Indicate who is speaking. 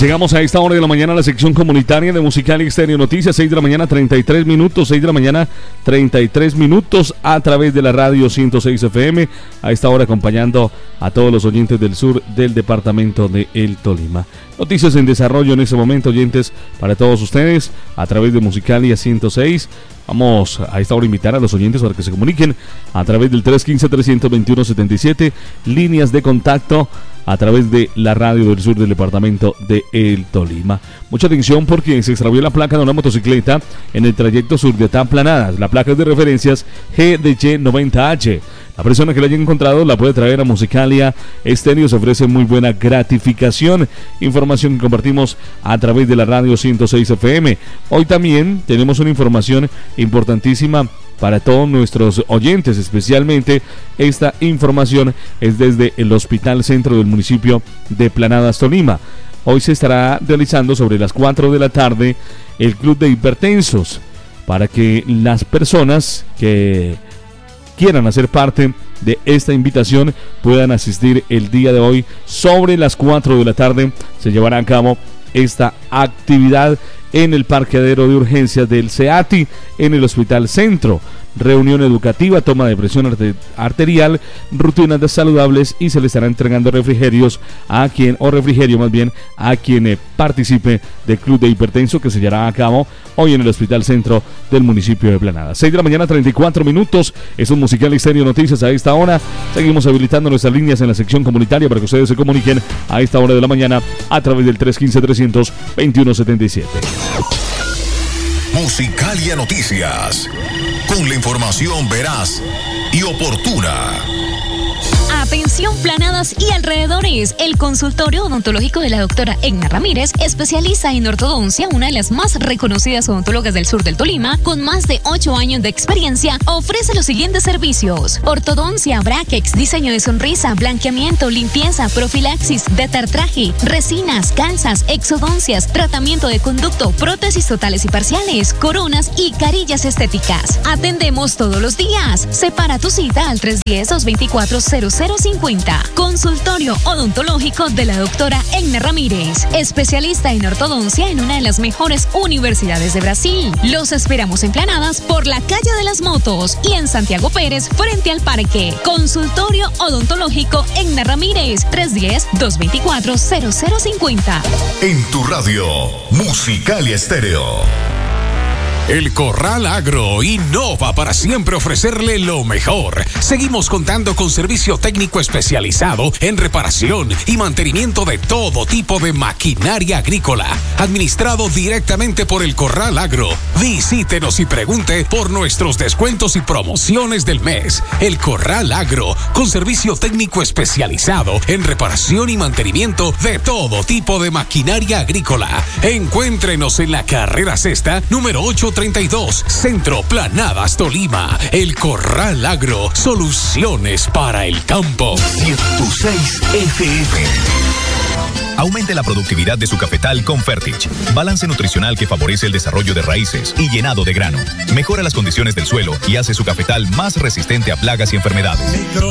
Speaker 1: Llegamos a esta hora de la mañana a la sección comunitaria de Musicalia Estéreo Noticias, 6 de la mañana 33 minutos, 6 de la mañana 33 minutos a través de la radio 106 FM, a esta hora acompañando a todos los oyentes del sur del departamento de El Tolima. Noticias en desarrollo en este momento, oyentes, para todos ustedes a través de Musicalia 106. Vamos a esta hora a invitar a los oyentes para que se comuniquen a través del 315-321-77, líneas de contacto a través de la radio del sur del departamento de El Tolima. Mucha atención porque se extravió la placa de una motocicleta en el trayecto sur de Taplanadas. La placa es de referencias GDY90H. La persona que la haya encontrado la puede traer a Musicalia Estéreo. Se ofrece muy buena gratificación. Información que compartimos a través de la radio 106 FM. Hoy también tenemos una información importantísima para todos nuestros oyentes, especialmente esta información es desde el Hospital Centro del municipio de Planadas, Tolima. Hoy se estará realizando sobre las 4 de la tarde el Club de Hipertensos, para que las personas que quieran hacer parte de esta invitación puedan asistir el día de hoy. Sobre las 4 de la tarde se llevará a cabo esta actividad en el parqueadero de urgencias del CEATI en el Hospital Centro. Reunión educativa, toma de presión arterial, rutinas saludables, y se le estará entregando refrigerio a quien participe del Club de Hipertenso, que se llevará a cabo hoy en el Hospital Centro del municipio de Planadas. 6 de la mañana 34 minutos, es un Musicalia Estéreo Noticias a esta hora. Seguimos habilitando nuestras líneas en la sección comunitaria para que ustedes se comuniquen a esta hora de la mañana a través del 315-321-77.
Speaker 2: Musicalia Noticias, con la información veraz y oportuna.
Speaker 3: Atención Planadas y alrededores. El consultorio odontológico de la doctora Egna Ramírez, especialista en ortodoncia, una de las más reconocidas odontólogas del sur del Tolima, con más de 8 años de experiencia, ofrece los siguientes servicios: ortodoncia, brackets, diseño de sonrisa, blanqueamiento, limpieza, profilaxis, detartraje, resinas, calzas, exodoncias, tratamiento de conducto, prótesis totales y parciales, coronas y carillas estéticas. Atendemos todos los días. Separa tu cita al 310-224-0050. Consultorio odontológico de la doctora Egna Ramírez, especialista en ortodoncia en una de las mejores universidades de Brasil. Los esperamos en Planadas por la calle de las Motos y en Santiago Pérez frente al parque. Consultorio odontológico Egna Ramírez, 310-224-0050.
Speaker 2: En tu radio, Musicalia Estéreo.
Speaker 4: El Corral Agro innova para siempre ofrecerle lo mejor. Seguimos contando con servicio técnico especializado en reparación y mantenimiento de todo tipo de maquinaria agrícola, administrado directamente por el Corral Agro. Visítenos y pregunte por nuestros descuentos y promociones del mes. El Corral Agro, con servicio técnico especializado en reparación y mantenimiento de todo tipo de maquinaria agrícola. Encuéntrenos en la carrera sexta, número 832, Centro, Planadas, Tolima. El Corral Agro, soluciones para el campo.
Speaker 2: 106 FM. Aumente la productividad de su cafetal con Fertich. Balance nutricional que favorece el desarrollo de raíces y llenado de grano. Mejora las condiciones del suelo y hace su cafetal más resistente a plagas y enfermedades.